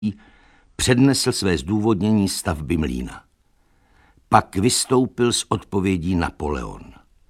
přednesl své zdůvodnění stavby mlýna. Pak vystoupil s odpovědí Napoleon.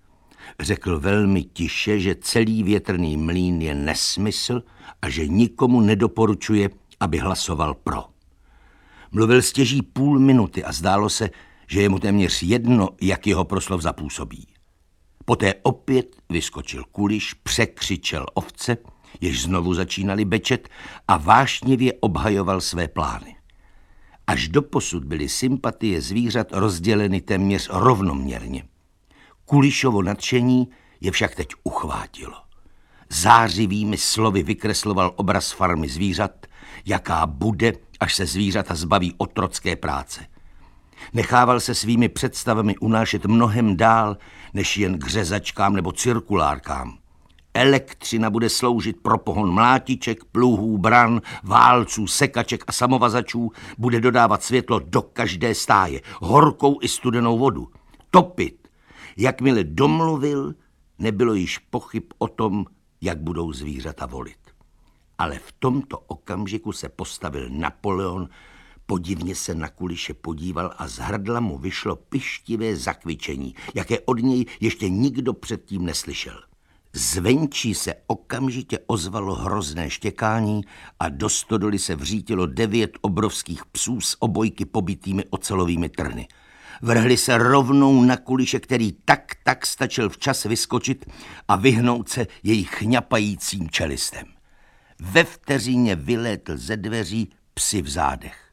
Řekl velmi tiše, že celý větrný mlýn je nesmysl a že nikomu nedoporučuje, aby hlasoval pro. Mluvil stěží půl minuty a zdálo se, že je mu téměř jedno, jak jeho proslov zapůsobí. Poté opět vyskočil Kuliš, překřičel ovce, jež znovu začínali bečet, a vášnivě obhajoval své plány. Až doposud byly sympatie zvířat rozděleny téměř rovnoměrně. Kulišovo nadšení je však teď uchvátilo. Zářivými slovy vykresloval obraz farmy zvířat, jaká bude, až se zvířata zbaví otrocké práce. Nechával se svými představami unášet mnohem dál, než jen k řezačkám nebo cirkulárkám. Elektřina bude sloužit pro pohon mlátiček, pluhů, bran, válců, sekaček a samovazačů, bude dodávat světlo do každé stáje, horkou i studenou vodu. Topit. Jakmile domluvil, nebylo již pochyb o tom, jak budou zvířata volit. Ale v tomto okamžiku se postavil Napoleon, podivně se na Kuliše podíval a z hrdla mu vyšlo pyštivé zakvičení, jaké od něj ještě nikdo předtím neslyšel. Zvenčí se okamžitě ozvalo hrozné štěkání a do stodoly se vřítilo 9 obrovských psů s obojky pobitými ocelovými trny. Vrhli se rovnou na Kuliše, který tak stačil včas vyskočit a vyhnout se jejich chňapajícím čelistem. Ve vteřině vylétl ze dveří psi v zádech.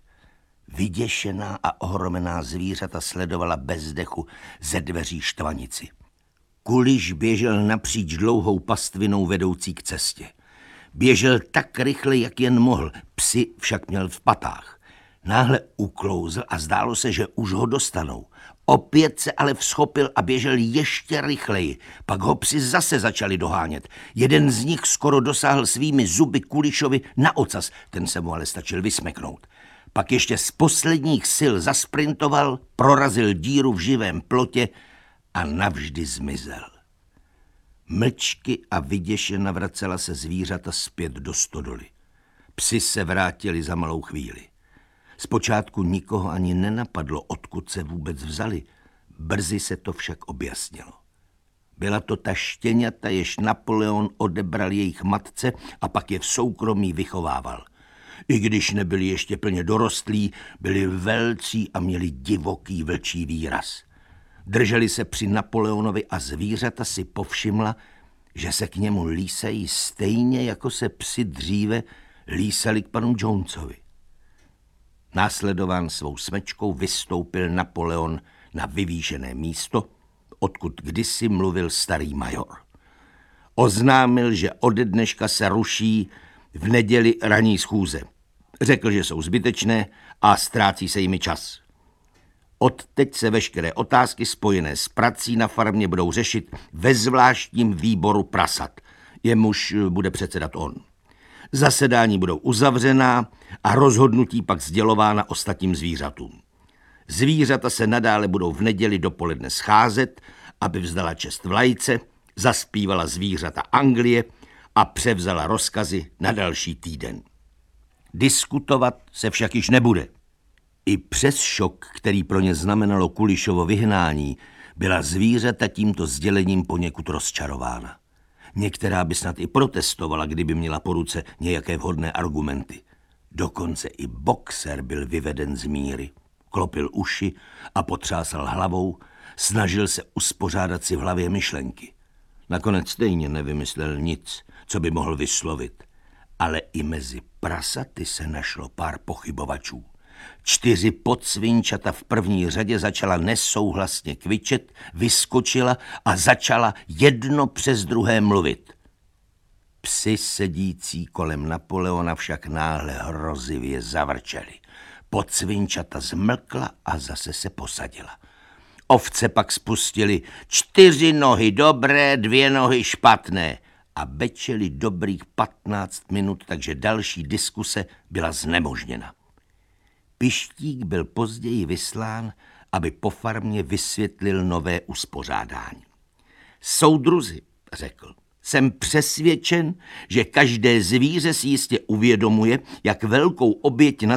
Vyděšená a ohromená zvířata sledovala bez dechu ze dveří štvanici. Kuliš běžel napříč dlouhou pastvinou vedoucí k cestě. Běžel tak rychle, jak jen mohl, psi však měl v patách. Náhle uklouzl a zdálo se, že už ho dostanou. Opět se ale vzchopil a běžel ještě rychleji. Pak ho psi zase začali dohánět. Jeden z nich skoro dosáhl svými zuby Kulišovi na ocas, ten se mu ale stačil vysmeknout. Pak ještě z posledních sil zasprintoval, prorazil díru v živém plotě a navždy zmizel. Mlčky a vyděšena vracela se zvířata zpět do stodoly. Psi se vrátili za malou chvíli. Zpočátku nikoho ani nenapadlo, odkud se vůbec vzali. Brzy se to však objasnilo. Byla to ta štěňata, jež Napoleon odebral jejich matce a pak je v soukromí vychovával. I když nebyli ještě plně dorostlí, byli velcí a měli divoký vlčí výraz. Drželi se při Napoleonovi a zvířata si povšimla, že se k němu lísají stejně, jako se psi dříve lísali k panu Jonesovi. Následován svou smečkou vystoupil Napoleon na vyvýšené místo, odkud kdysi mluvil starý major. Oznámil, že ode dneška se ruší v neděli ranní schůze. Řekl, že jsou zbytečné a ztrácí se jimi čas. Odteď se veškeré otázky spojené s prací na farmě budou řešit ve zvláštním výboru prasat. Jemuž bude předsedat on. Zasedání budou uzavřená a rozhodnutí pak sdělována ostatním zvířatům. Zvířata se nadále budou v neděli dopoledne scházet, aby vzdala čest vlajce, zaspívala zvířata Anglie a převzala rozkazy na další týden. Diskutovat se však již nebude. I přes šok, který pro ně znamenalo Kulišovo vyhnání, byla zvířata tímto sdělením poněkud rozčarována. Některá by snad i protestovala, kdyby měla po ruce nějaké vhodné argumenty. Dokonce i boxer byl vyveden z míry. Klopil uši a potřásal hlavou, snažil se uspořádat si v hlavě myšlenky. Nakonec stejně nevymyslel nic, co by mohl vyslovit. Ale i mezi prasaty se našlo pár pochybovačů. 4 podsvinčata v první řadě začala nesouhlasně kvičet, vyskočila a začala jedno přes druhé mluvit. Psi sedící kolem Napoleona však náhle hrozivě zavrčeli. Podsvinčata zmlkla a zase se posadila. Ovce pak spustili 4 nohy dobré, 2 nohy špatné a bečeli dobrých 15 minut, takže další diskuse byla znemožněna. Pištík byl později vyslán, aby po farmě vysvětlil nové uspořádání. Soudruzi, řekl, Jsem přesvědčen, že každé zvíře si jistě uvědomuje, jak velkou oběť na